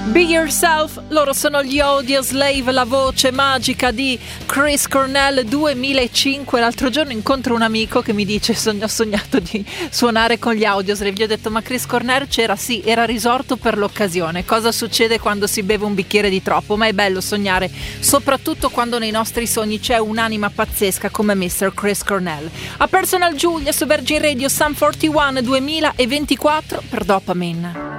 Be Yourself, loro sono gli Audioslave, la voce magica di Chris Cornell 2005. L'altro giorno incontro un amico che mi dice ho sognato di suonare con gli Audioslave. Gli ho detto ma Chris Cornell c'era? Sì, era risorto per l'occasione. Cosa succede quando si beve un bicchiere di troppo? Ma è bello sognare, soprattutto quando nei nostri sogni c'è un'anima pazzesca come Mr. Chris Cornell. A Personal Giulia su Virgin Radio Sum 41 2024 per Dopamine.